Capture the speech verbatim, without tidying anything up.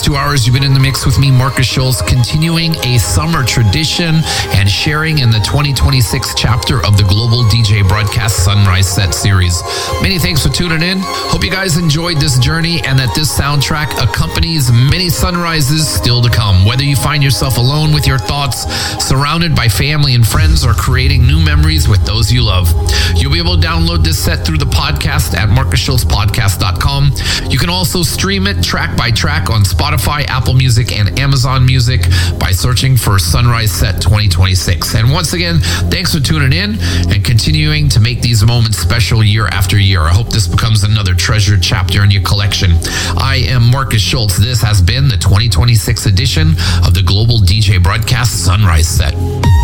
two hours, you've been in the mix with me, Marcus Schultz, continuing a summer tradition and sharing in the twenty twenty-six chapter of the Global D J Broadcast Sunrise Set Series. Many thanks for tuning in. Hope you guys enjoyed this journey and that this soundtrack accompanies many sunrises still to come. Whether you find yourself alone with your thoughts, surrounded by family and friends, or creating new memories with those you love, you'll be able to download this set through the podcast at marcus schultz podcast dot com. You can also stream it track by track on Spotify, Apple Music, and Amazon Music by searching for Sunrise Set twenty twenty-six. And once again, thanks for tuning in and continuing to make these moments special year after year. I hope this becomes another treasured chapter in your collection. I am Marcus Schultz. This has been the twenty twenty-six edition of the Global D J Broadcast Sunrise Set.